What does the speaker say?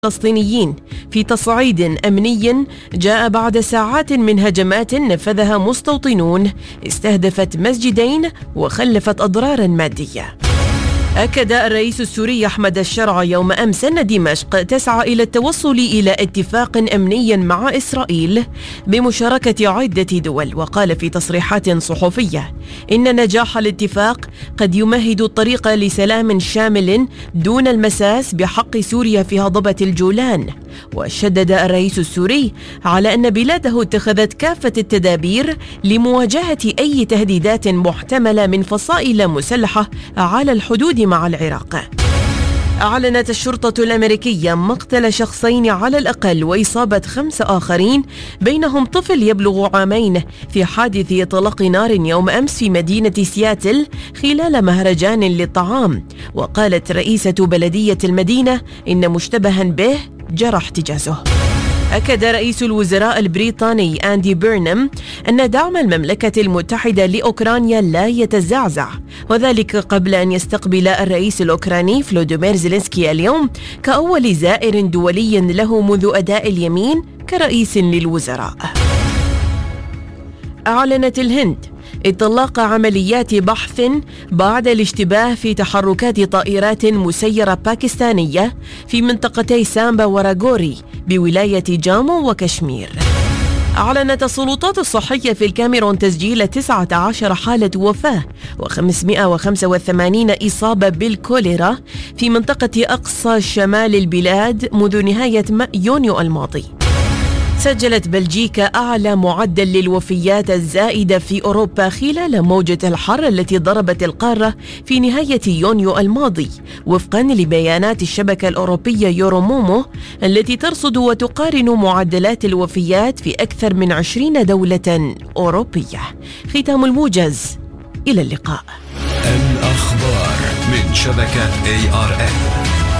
الفلسطينيين في تصعيد أمني جاء بعد ساعات من هجمات نفذها مستوطنون استهدفت مسجدين وخلفت أضرارا مادية. أكد الرئيس السوري أحمد الشرع يوم أمس أن دمشق تسعى إلى التوصل إلى اتفاق أمني مع إسرائيل بمشاركة عدة دول، وقال في تصريحات صحفية إن نجاح الاتفاق قد يمهد الطريق لسلام شامل دون المساس بحق سوريا في هضبة الجولان. وشدد الرئيس السوري على أن بلاده اتخذت كافة التدابير لمواجهة أي تهديدات محتملة من فصائل مسلحة على الحدود مع العراق. أعلنت الشرطة الأمريكية مقتل شخصين على الأقل وإصابة 5 آخرين بينهم طفل يبلغ 2 عام في حادث إطلاق نار يوم أمس في مدينة سياتل خلال مهرجان للطعام. وقالت رئيسة بلدية المدينة إن مشتبها به جرى احتجازه. أكد رئيس الوزراء البريطاني أندي بيرنم أن دعم المملكة المتحدة لأوكرانيا لا يتزعزع، وذلك قبل أن يستقبل الرئيس الأوكراني فلوديمير زيلينسكي اليوم كأول زائر دولي له منذ أداء اليمين كرئيس للوزراء. أعلنت الهند إطلاق عمليات بحث بعد الاشتباه في تحركات طائرات مسيرة باكستانية في منطقتي سامبا وراغوري بولاية جامو وكشمير. أعلنت السلطات الصحية في الكاميرون تسجيل 19 حالة وفاة و585 إصابة بالكوليرا في منطقة أقصى شمال البلاد منذ نهاية يونيو الماضي. سجلت بلجيكا أعلى معدل للوفيات الزائدة في أوروبا خلال موجة الحر التي ضربت القارة في نهاية يونيو الماضي، وفقا لبيانات الشبكة الأوروبية يورومومو التي ترصد وتقارن معدلات الوفيات في أكثر من 20 دولة أوروبية. ختام الموجز، إلى اللقاء. الأخبار من شبكة ARN.